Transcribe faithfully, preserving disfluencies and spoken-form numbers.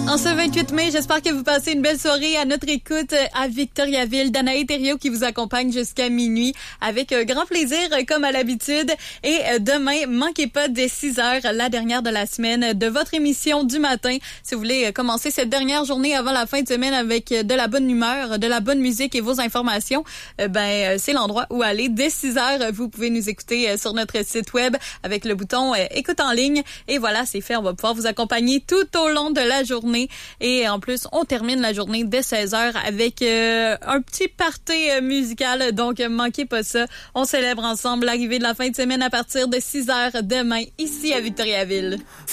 En ce vingt-huit mai, j'espère que vous passez une belle soirée à notre écoute à Victoriaville. Danae Thériault qui vous accompagne jusqu'à minuit avec grand plaisir comme à l'habitude. Et demain, manquez pas dès six heures, la dernière de la semaine de votre émission du matin. Si vous voulez commencer cette dernière journée avant la fin de semaine avec de la bonne humeur, de la bonne musique et vos informations, ben c'est l'endroit où aller. Dès six heures, vous pouvez nous écouter sur notre site web avec le bouton écoute en ligne. Et voilà, c'est fait. On va pouvoir vous accompagner tout au long de la journée. Et en plus, on termine la journée dès seize heures avec euh, un petit party euh, musical. Donc, manquez pas ça. On célèbre ensemble l'arrivée de la fin de semaine à partir de six heures demain, ici à Victoriaville.